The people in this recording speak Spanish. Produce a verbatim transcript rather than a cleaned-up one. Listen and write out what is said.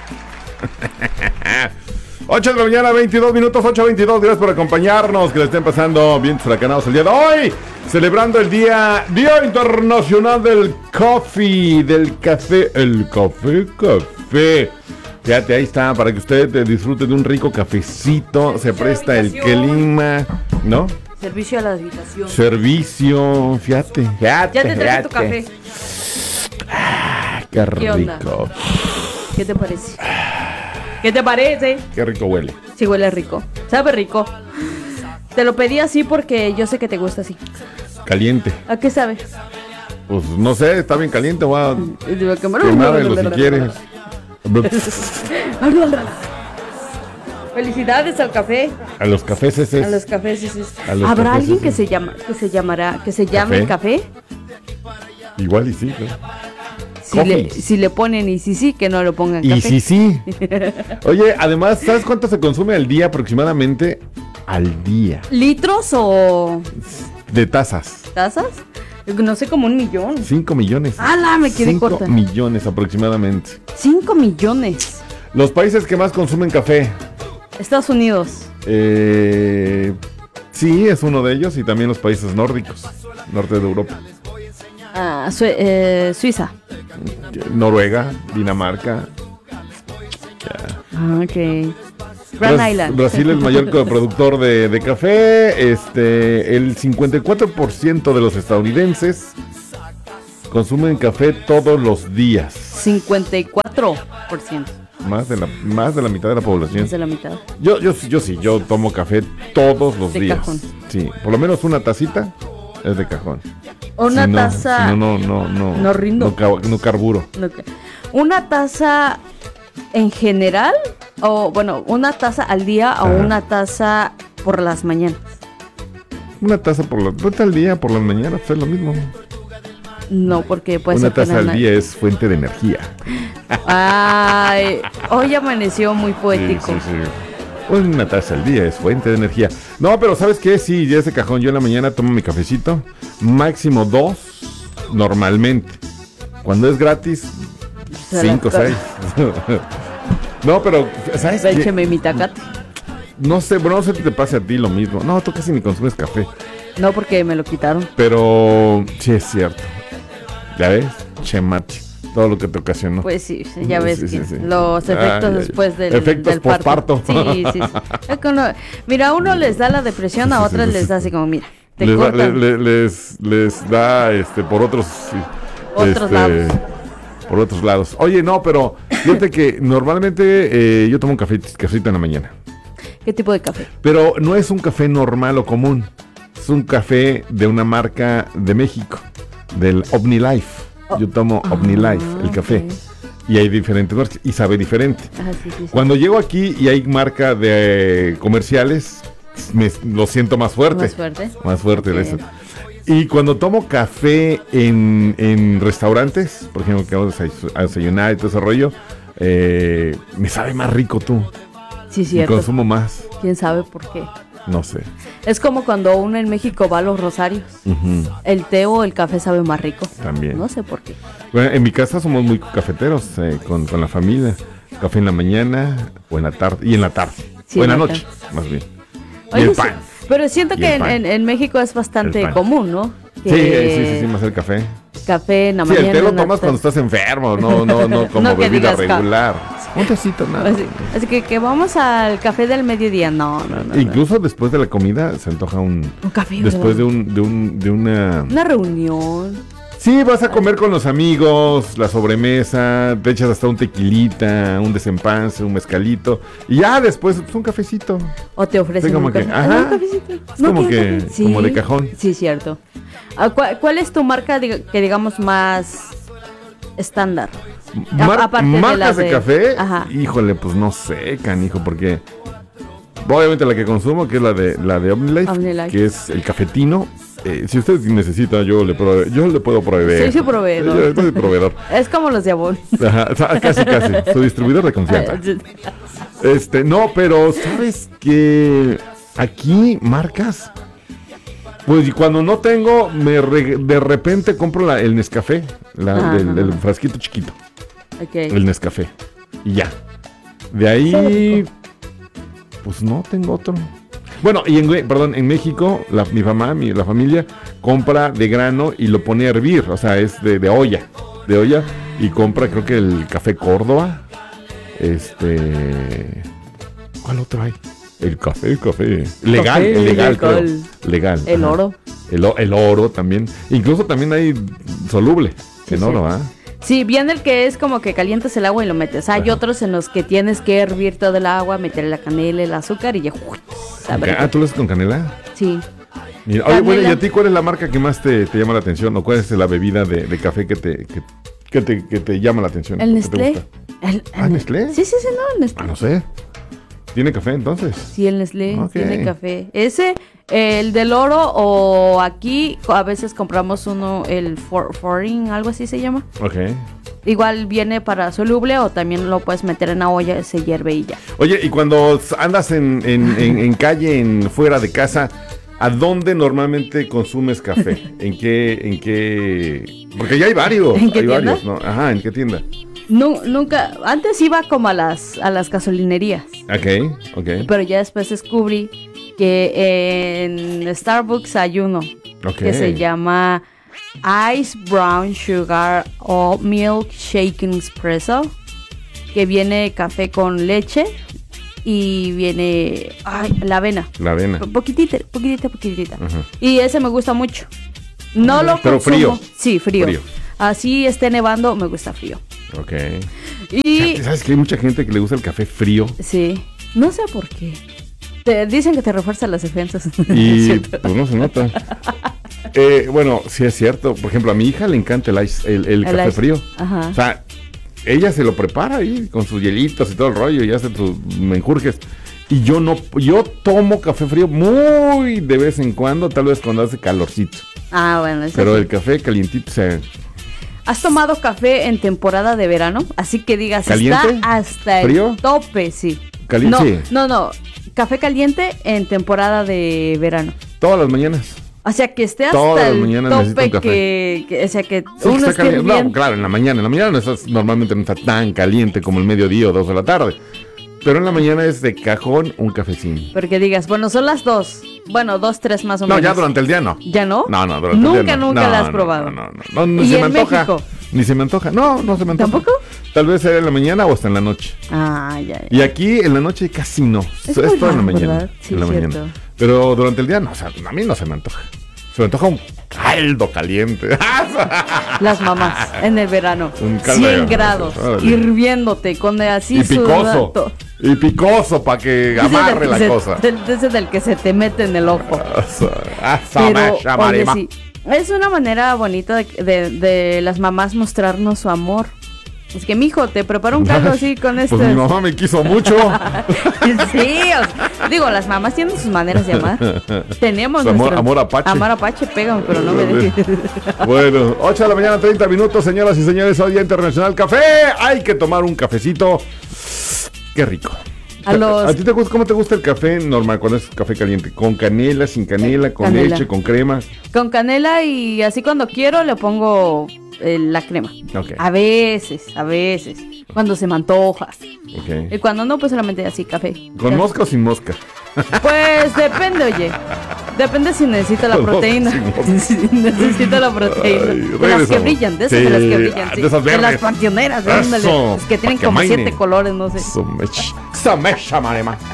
ocho de la mañana, veintidós minutos, ocho veintidós. Gracias por acompañarnos. Que le estén pasando bien huracanados el día de hoy. Celebrando el día, Día Internacional del Coffee, del café. El café, café. Fíjate, ahí está, para que usted disfrute de un rico cafecito. Se presta el clima, ¿no? Servicio a la habitación. Servicio, fíjate, fíjate. Ya te traje tu café. Ah, qué rico. ¿Qué, ¿Qué te parece? ¿Qué te parece? Qué rico huele. Sí, huele rico. Sabe rico. Te lo pedí así porque yo sé que te gusta así. Caliente. ¿A qué sabe? Pues no sé, está bien caliente. Voy a quemármelo si quieres. Felicidades al café. A los cafés ese. A los cafés ese. Los ¿Habrá cafés alguien ese. que se llama, que se llamará, que se llame ¿Café? café? Igual y sí, ¿no? Si le, si le ponen y si sí, que no lo pongan y café. sí, sí. Oye, además, ¿sabes cuánto se consume al día aproximadamente? Al día. ¿Litros o De tazas. tazas? No sé, como un millón. Cinco millones. ¡Hala! Me quedé Cinco corta. millones aproximadamente. Cinco millones. Los países que más consumen café. Estados Unidos. Eh, sí, es uno de ellos. Y también los países nórdicos. Norte de Europa. Ah, Sue- eh, Suiza. Noruega, Dinamarca. Ya. Ah, ok. Grand Bras- Island. Brasil es el mayor co- productor de, de café. Este, el cincuenta y cuatro por ciento de los estadounidenses consumen café todos los días. cincuenta y cuatro por ciento. Más de la, más de la mitad de la población. Más de la mitad. Yo, yo, sí- yo sí, yo tomo café todos los De días. cajón. Sí, por lo menos una tacita es de cajón. Una Si no- taza. si no, no, no, no. No rindo. No, ca- no carburo. No, que- Una taza en general, o bueno, una taza al día o Ajá. una taza por las mañanas. Una taza por la, vuelta al día, por las mañanas, pues es lo mismo. No, porque puede Una ser que taza la- al día es fuente de energía. Ay, hoy amaneció muy poético. Sí, sí, sí. Una taza al día es fuente de energía. No, pero ¿sabes qué? Sí, ya ese cajón. Yo en la mañana tomo mi cafecito. Máximo dos, normalmente. Cuando es gratis, Se cinco, la- seis. No, pero, ¿sabes qué? Écheme mi tacate. No sé, bueno, no sé si te pase a ti lo mismo. No, tú casi ni consumes café. No, porque me lo quitaron. Pero sí es cierto. ¿Ya ves? Chemate. Todo lo que te ocasionó. Pues sí, ya ves Sí, sí, que sí. los efectos Ay, ay, después del, efectos del parto. posparto. Sí, sí, sí. Es que uno- mira, a uno les da la depresión, a Sí, sí, otras sí, les sí. da así como, mira, te les, da- cortan. le- le- les, les da este por otros sí, Otros lados. por otros lados. Oye, no, pero fíjate que normalmente eh, yo tomo un café, cafecito en la mañana. ¿Qué tipo de café? Pero no es un café normal o común. Es un café de una marca de México, del OmniLife. Yo tomo Ah, OmniLife, el café. ok. Y hay diferentes marcas y sabe diferente. Ah, sí, sí, sí. Cuando llego aquí y hay marca de eh, comerciales, me, lo siento más fuerte. Más fuerte. Más fuerte de Ok. eso. Y cuando tomo café en, en restaurantes, por ejemplo, que vamos a desay- a desayunar y todo ese rollo, eh, me sabe más rico tú. Sí, Y cierto. consumo más. ¿Quién sabe por qué? No sé. Es como cuando uno en México va a los rosarios. Ujú, El té o el café sabe más rico. También. No sé por qué. Bueno, en mi casa somos muy cafeteros eh, con, con la familia. Café en la mañana o en la tarde. Y en la tarde. Sí, o en en la la noche, más bien. y Oye, el sí, pan. pero siento Y que el en, pan. en- en México es bastante El pan. común, ¿no? Sí, Que sí, sí, sí, más el café. Café en la Sí, mañana. el té lo en la tomas tarde. cuando estás enfermo, no, no, no como No que bebida digas ca- regular. Un tecito, nada. Así, así que, que vamos al café del mediodía. No, no, no. no. Incluso después de la comida se antoja un... Un café. Después de ¿verdad? un, de un, de una... Una reunión. Sí, vas a comer con los amigos, la sobremesa, te echas hasta un tequilita, un desempance, un mezcalito, y ya después, pues un cafecito. O te ofrecen Sí, como un que, café. ajá. Ah, un cafecito. Es como ¿quieres que- café? como de cajón. Sí, cierto. Ah, ¿Cuál, cuál es tu marca diga- que digamos más estándar? Mar- A- aparte de marcas la de, de- café, Ajá. híjole, pues no sé, canijo, porque obviamente la que consumo, que es la de la de OmniLife, OmniLife. que es el cafetino. Eh, si usted necesita, yo le, prove- yo le puedo proveer. Soy su proveedor. Yo soy proveedor. Es como los de Avon. Ajá, o sea, casi, casi. Su distribuidor de confianza. Este, no, pero ¿sabes que aquí marcas? Pues y cuando no tengo, me re- de repente compro la, el Nescafé, la, Ajá. del, el frasquito chiquito, Ok. el Nescafé, y ya. De ahí, pues no tengo otro. Bueno, y en, perdón, en México, la, mi mamá, mi, la familia, compra de grano y lo pone a hervir. O sea, es de, de olla. De olla. Y compra, creo que el café Córdoba. Este... ¿Cuál otro hay? El café, el café. Legal, Café, el legal, creo. legal. Legal. El ajá. oro. El, o- el oro también. Incluso también hay soluble Sí, en sí. oro, ¿ah? Sí, viene el que es como que calientas el agua y lo metes. Hay Ajá. otros en los que tienes que hervir todo el agua, meterle la canela, el azúcar y ya. ¡Uy! Sabe Ah, ¿tú lo haces con canela? Sí. Mira, oye, bueno, ¿y Canela. a ti cuál es la marca que más te, te llama la atención? ¿O cuál es la bebida de, de café que te, que, que te, que te llama la atención? El ¿Qué te Nestlé. gusta? El, ¿Ah, el- Nestlé? Sí, sí, sí, no, el Nestlé. Ah, no sé. ¿Tiene café entonces? Sí, el Nestlé Ok. tiene café. Ese, el del oro, o aquí a veces compramos uno, el for, foreign, algo así se llama. Ok. Igual viene para soluble o también lo puedes meter en la olla, se hierve y ya. Oye, y cuando andas en, en, en, en calle, en fuera de casa, ¿a dónde normalmente consumes café? ¿En qué, en qué? Porque ya hay varios. ¿En qué hay tienda? varios, ¿no? Ajá, ¿en qué tienda? Nu- nunca, antes iba como a las, a las gasolinerías, Ok, ok. pero ya después descubrí que en Starbucks hay uno Ok. que se llama Ice Brown Sugar o Milk Shaken Espresso, que viene café con leche y viene ay, la avena, La avena. Po- poquitita, poquitita, poquitita. Ajá. Y ese me gusta mucho. No lo Pero consumo. frío. Sí, frío. Frío. Así esté nevando, me gusta frío. Ok. Y ¿Sabes que hay mucha gente que le gusta el café frío? sí, no sé por qué. Te dicen que te refuerza las defensas. Y ¿Cierto? pues no se nota. Eh, bueno, sí es cierto. Por ejemplo, a mi hija le encanta el, ice- el, el El café ice. frío. Ajá. O sea, ella se lo prepara ahí con sus hielitos y todo el rollo y hace tus menjurjes. Y yo no, yo tomo café frío muy de vez en cuando, tal vez cuando hace calorcito. Ah, bueno, eso Pero sí. el café calientito, o sea, ¿Has tomado café en temporada de verano? Así que digas, ¿Caliente? está hasta ¿Frío? el tope, sí. Caliente, No, sí. no, no. Café caliente en temporada de verano. todas las mañanas. O sea, que esté Todas hasta las el mañanas necesito tope un café. que, que- o sea, que Sí, que uno está esté caliente. bien. No, claro, en la mañana. En la mañana no estás, normalmente no está tan caliente como el mediodía o dos de la tarde. Pero en la mañana es de cajón un cafecín. Porque digas, bueno, son las dos. Bueno, dos, tres más o No, menos. ya durante el día no. ¿Ya no? No, no, durante Nunca, el día no. nunca No, la has no, probado. No, no, no. no, ni ¿Y se me en antoja. México? Ni se me antoja. No, no se me antoja. ¿Tampoco? Tal vez sea en la mañana o hasta en la noche. Ah, ya, ya. Y aquí en la noche casi no. Es Es, muy todo en la raro, mañana. ¿verdad? Sí, en la cierto. mañana. Pero durante el día no, o sea, a mí no se me antoja. Se me antoja un caldo caliente. Las mamás en el verano. Un caldo cien de- grados, órale. hirviéndote con así y picoso. sudando. Y picoso para que Ese amarre del la que se- cosa. del- Ese del que se te mete en el ojo. Ah, Pero, Esa oye, marima. sí, es una manera bonita de, de- de las mamás mostrarnos su amor. Es que, mijo, te preparo un caldo así con este. Pues mi mamá me quiso mucho. Sí, o sea, digo, las mamás tienen sus maneras de amar. Tenemos Su amor- nuestro- amor apache. Amor apache, pégame, pero no me dejes. Bueno, ocho de la mañana, treinta minutos, señoras y señores, hoy Día Internacional Café. Hay que tomar un cafecito. Qué rico. A los- ¿A ti te gusta, cómo te gusta el café normal cuando es café caliente? ¿Con canela, sin canela, con Canela. leche, con crema? Con canela y así cuando quiero le pongo eh, la crema. Ok. A veces, a veces. Cuando se me antoja. Y Ok. cuando no, pues solamente así, café. ¿Con Ya. mosca o sin mosca? Pues depende, oye. Depende si necesita la Con mosca, proteína. sin mosca. Si necesita la proteína. Ay, de las regresamos. que brillan, de esas Sí, de las que brillan. ah, sí. de esas verdes. las panteoneras, Eso, ándale. Es que tienen pa' que como amainen. siete colores, no sé. Somech- Samecha, marema.